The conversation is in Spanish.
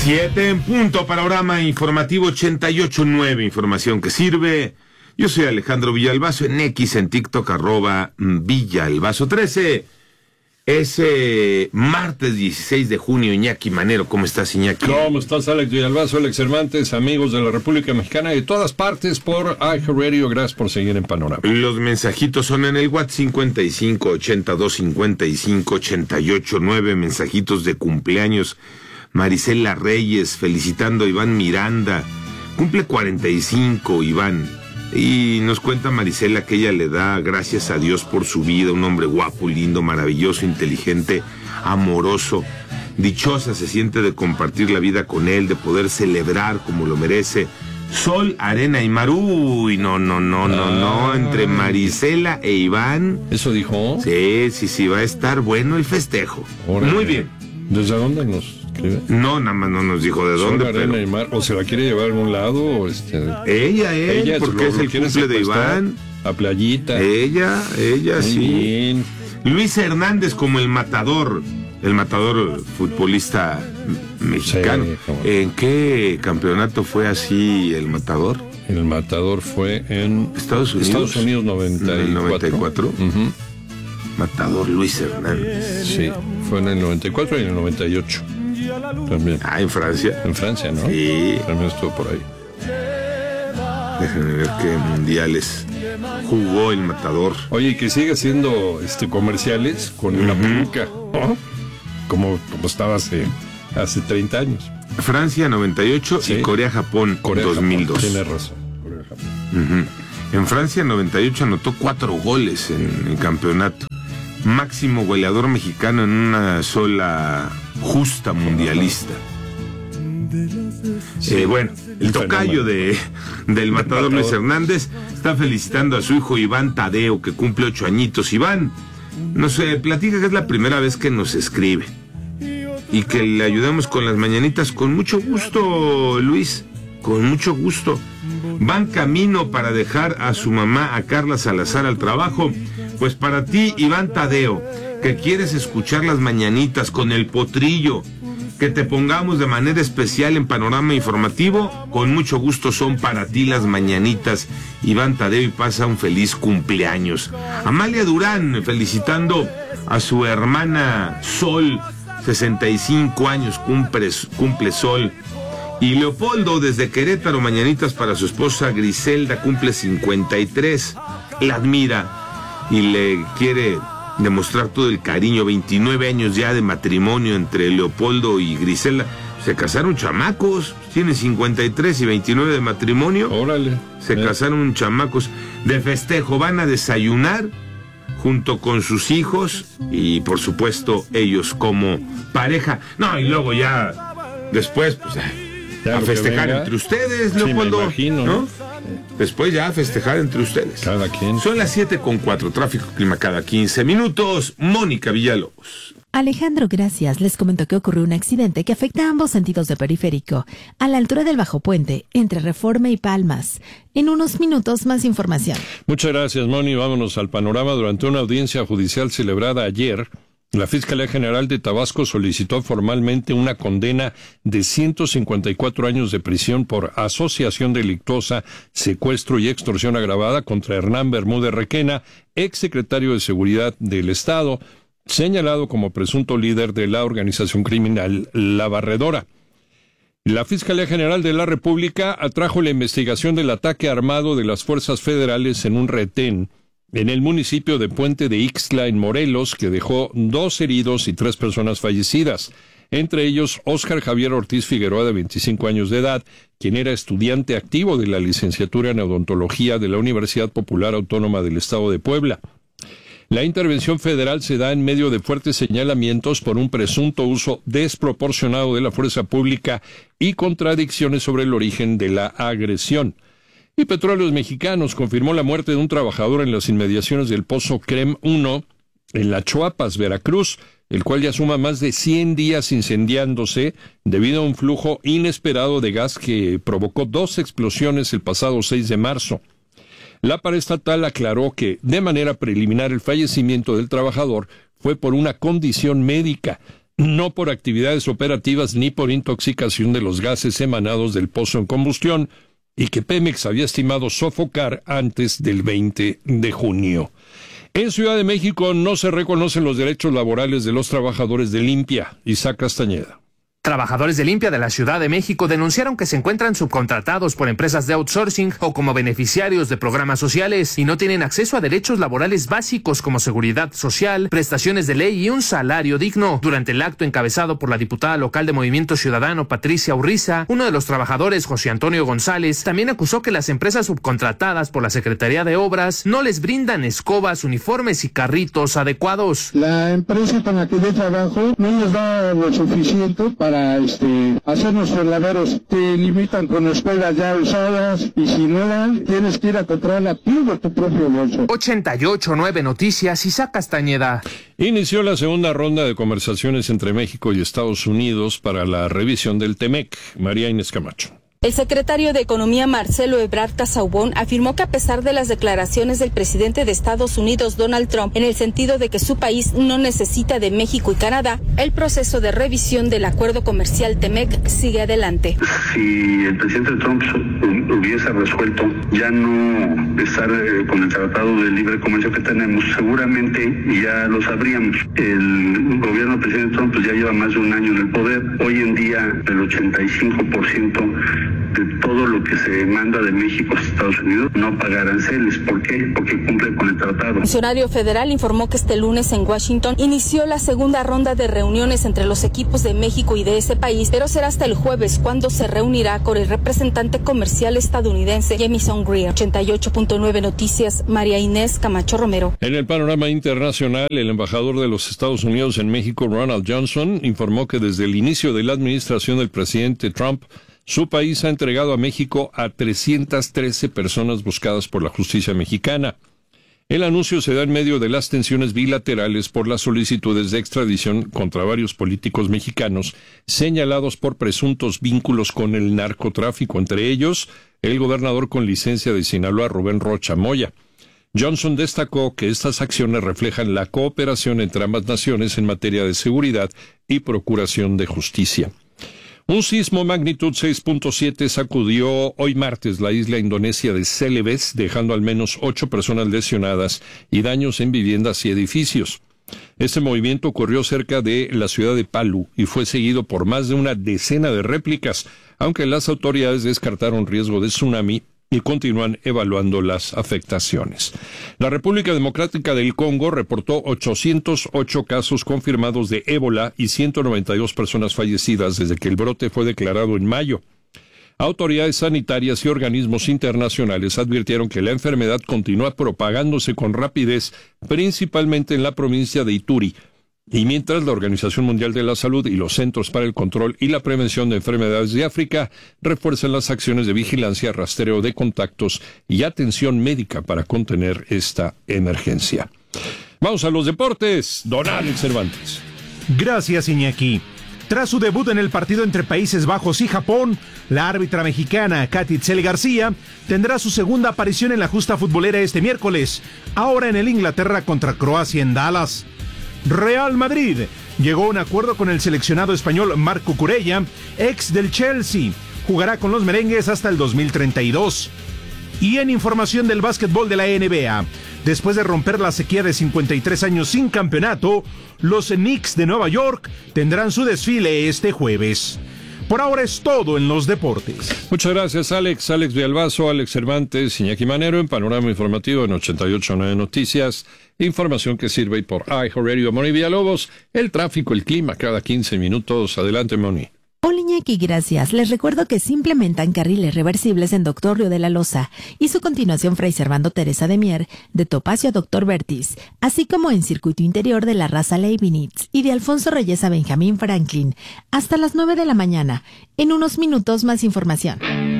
7 en punto, panorama informativo 88.9, información que sirve. Yo soy Alejandro Villalbazo, en X, en TikTok, @Villalbazo13. Ese martes 16 de junio, Iñaki Manero. ¿Cómo estás, Iñaki? ¿Cómo estás, Alex Villalbazo, Alex Cervantes, amigos de la República Mexicana y de todas partes por iHeartRadio? Gracias por seguir en Panorama. Los mensajitos son en el WhatsApp 55 82 55 88 9, mensajitos de cumpleaños. Marisela Reyes, felicitando a Iván Miranda. Cumple 45, Iván. Y nos cuenta Marisela que ella le da gracias a Dios por su vida, un hombre guapo, lindo, maravilloso, inteligente, amoroso. Dichosa se siente de compartir la vida con él, de poder celebrar como lo merece. Sol, arena y mar. Uy, no, entre Marisela e Iván. ¿Eso dijo? Sí, va a estar bueno el festejo. Órale. Muy bien. ¿Desde dónde nos escribe? No, nada más no nos dijo de dónde, Sol, arena pero... y mar. ¿O se la quiere llevar a algún lado? O Ella, porque es el cumple de Iván. A playita. Ella, Muy sí. bien. Luis Hernández como el matador futbolista mexicano. Sí, cómo no. ¿En qué campeonato fue así el matador? El matador fue en Estados Unidos. Estados Unidos 94. ¿En el 94? Uh-huh. Matador Luis Hernández. Sí, fue en el 94 y en el 98. También. Ah, en Francia. En Francia, ¿no? Sí. También estuvo por ahí. Déjenme ver qué mundiales jugó el matador. Oye, y que sigue haciendo comerciales con la peluca, ¿no? Como estaba hace 30 años. Francia 98 Sí. y Corea-Japón 2002. Tienes razón. Corea-Japón. Uh-huh. En Francia 98 anotó 4 goles en el campeonato. Máximo goleador mexicano en una sola justa mundialista. Bueno, el tocayo del matador Luis Hernández está felicitando a su hijo Iván Tadeo, que cumple 8 añitos. Iván, nos platica que es la primera vez que nos escribe y que le ayudamos con las mañanitas. Con mucho gusto, Luis, con mucho gusto. Van camino para dejar a su mamá, a Carla Salazar, al trabajo. Pues para ti, Iván Tadeo, que quieres escuchar las mañanitas con el potrillo, que te pongamos de manera especial en Panorama Informativo, con mucho gusto son para ti las mañanitas, Iván Tadeo, y pasa un feliz cumpleaños. Amalia Durán, felicitando a su hermana Sol, 65 años, cumple Sol. Y Leopoldo, desde Querétaro, mañanitas para su esposa Griselda, cumple 53. La admira y le quiere demostrar todo el cariño. 29 años ya de matrimonio entre Leopoldo y Griselda. Se casaron chamacos, tiene 53 y 29 de matrimonio. Órale. Se casaron chamacos. De festejo van a desayunar junto con sus hijos y por supuesto ellos como pareja. No, y luego ya después pues Ya a festejar entre ustedes, Leopoldo. Sí, me imagino, ¿no? Después ya a festejar entre ustedes. Cada quien. Son las 7:04, tráfico clima cada 15 minutos. Mónica Villalobos. Alejandro, gracias. Les comento que ocurrió un accidente que afecta a ambos sentidos de periférico, a la altura del Bajo Puente, entre Reforma y Palmas. En unos minutos, más información. Muchas gracias, Moni. Vámonos al panorama. Durante una audiencia judicial celebrada ayer, la Fiscalía General de Tabasco solicitó formalmente una condena de 154 años de prisión por asociación delictuosa, secuestro y extorsión agravada contra Hernán Bermúdez Requena, exsecretario de Seguridad del Estado, señalado como presunto líder de la organización criminal La Barredora. La Fiscalía General de la República atrajo la investigación del ataque armado de las fuerzas federales en un retén en el municipio de Puente de Ixtla, en Morelos, que dejó 2 heridos y 3 personas fallecidas, entre ellos Óscar Javier Ortiz Figueroa, de 25 años de edad, quien era estudiante activo de la licenciatura en odontología de la Universidad Popular Autónoma del Estado de Puebla. La intervención federal se da en medio de fuertes señalamientos por un presunto uso desproporcionado de la fuerza pública y contradicciones sobre el origen de la agresión. Y Petróleos Mexicanos confirmó la muerte de un trabajador en las inmediaciones del Pozo CREM 1 en La Chuapas, Veracruz, el cual ya suma más de 100 días incendiándose debido a un flujo inesperado de gas que provocó 2 explosiones el pasado 6 de marzo. La paraestatal aclaró que, de manera preliminar, el fallecimiento del trabajador fue por una condición médica, no por actividades operativas ni por intoxicación de los gases emanados del pozo en combustión, y que Pemex había estimado sofocar antes del 20 de junio. En Ciudad de México no se reconocen los derechos laborales de los trabajadores de Limpia. Isaac Castañeda. Trabajadores de Limpia de la Ciudad de México denunciaron que se encuentran subcontratados por empresas de outsourcing o como beneficiarios de programas sociales y no tienen acceso a derechos laborales básicos como seguridad social, prestaciones de ley y un salario digno. Durante el acto encabezado por la diputada local de Movimiento Ciudadano, Patricia Urriza, uno de los trabajadores, José Antonio González, también acusó que las empresas subcontratadas por la Secretaría de Obras no les brindan escobas, uniformes y carritos adecuados. La empresa con la que yo trabajo no nos da lo suficiente para hacer nuestros laveros. Te limitan con escuelas ya usadas y si no dan, tienes que ir a comprarla tú de tu propio bolso. 88.9 Noticias, Isaac Castañeda. Inició la segunda ronda de conversaciones entre México y Estados Unidos para la revisión del TEMEC. María Inés Camacho. El secretario de Economía, Marcelo Ebrard Casaubon, afirmó que a pesar de las declaraciones del presidente de Estados Unidos, Donald Trump, en el sentido de que su país no necesita de México y Canadá, el proceso de revisión del acuerdo comercial TEMEC sigue adelante. Si el presidente Trump hubiese resuelto ya no estar con el tratado de libre comercio que tenemos, seguramente ya lo sabríamos. El gobierno del presidente Trump ya lleva más de un año en el poder. Hoy en día el 85% de todo lo que se manda de México a Estados Unidos no paga aranceles. ¿Por qué? Porque cumple con el tratado. El funcionario federal informó que este lunes en Washington inició la segunda ronda de reuniones entre los equipos de México y de ese país, pero será hasta el jueves cuando se reunirá con el representante comercial estadounidense Jamieson Greer. 88.9 Noticias, María Inés Camacho Romero. En el panorama internacional, el embajador de los Estados Unidos en México, Ronald Johnson, informó que desde el inicio de la administración del presidente Trump, su país ha entregado a México a 313 personas buscadas por la justicia mexicana. El anuncio se da en medio de las tensiones bilaterales por las solicitudes de extradición contra varios políticos mexicanos señalados por presuntos vínculos con el narcotráfico, entre ellos el gobernador con licencia de Sinaloa, Rubén Rocha Moya. Johnson destacó que estas acciones reflejan la cooperación entre ambas naciones en materia de seguridad y procuración de justicia. Un sismo magnitud 6.7 sacudió hoy martes la isla indonesia de Celebes, dejando al menos 8 personas lesionadas y daños en viviendas y edificios. Este movimiento ocurrió cerca de la ciudad de Palu y fue seguido por más de una decena de réplicas, aunque las autoridades descartaron riesgo de tsunami y continúan evaluando las afectaciones. La República Democrática del Congo reportó 808 casos confirmados de ébola y 192 personas fallecidas desde que el brote fue declarado en mayo. Autoridades sanitarias y organismos internacionales advirtieron que la enfermedad continúa propagándose con rapidez, principalmente en la provincia de Ituri. Y mientras la Organización Mundial de la Salud y los Centros para el Control y la Prevención de Enfermedades de África refuerzan las acciones de vigilancia, rastreo de contactos y atención médica para contener esta emergencia. Vamos a los deportes. Don Alex Cervantes. Gracias, Iñaki. Tras su debut en el partido entre Países Bajos y Japón, la árbitra mexicana Katy Tzeli García tendrá su segunda aparición en la justa futbolera este miércoles, ahora en el Inglaterra contra Croacia en Dallas. Real Madrid llegó a un acuerdo con el seleccionado español Marc Cucurella, ex del Chelsea. Jugará con los merengues hasta el 2032. Y en información del básquetbol de la NBA, después de romper la sequía de 53 años sin campeonato, los Knicks de Nueva York tendrán su desfile este jueves. Por ahora es todo en los deportes. Muchas gracias, Alex. Alex Villalbazo, Alex Cervantes, Iñaki Manero en Panorama Informativo en 88.9 Noticias. Información que sirve por iHeartRadio. Moni Villalobos, el tráfico, el clima cada 15 minutos. Adelante, Moni. Hola, Iñaki, gracias. Les recuerdo que se implementan carriles reversibles en Doctor Río de la Loza y su continuación Fray Servando Teresa de Mier, de Topacio a Doctor Vertis, así como en circuito interior de la Raza Leibniz y de Alfonso Reyes a Benjamín Franklin, hasta las 9 de la mañana. En unos minutos más información.